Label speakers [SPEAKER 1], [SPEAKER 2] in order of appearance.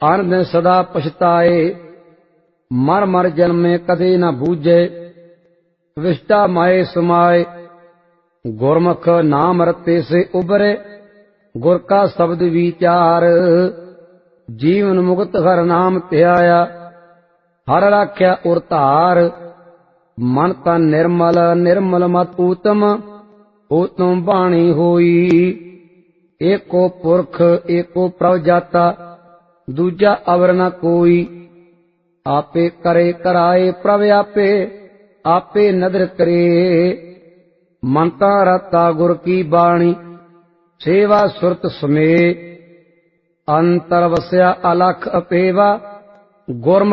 [SPEAKER 1] अन दिन सदा पछताए, मर मर जन्मे कदे न बूझे। विष्टा माए समाए, गुरमुख नाम रते से उबरे। गुर का शब्द विचार, जीवन मुक्त हर नाम ध्याया। हर राख्या उर धार, मन तन निर्मल निर्मल मत ऊतम। ऊतम बाणी होई, एको पुरख एको प्रभ जाता। दूजा अवर न कोई, आपे करे कराए प्रभ आपे। आपे नदर करे, मनता रता गुर की बाणी। सेवा सुरत समे, अंतर वस्या अलख अपेवा। गुरमुख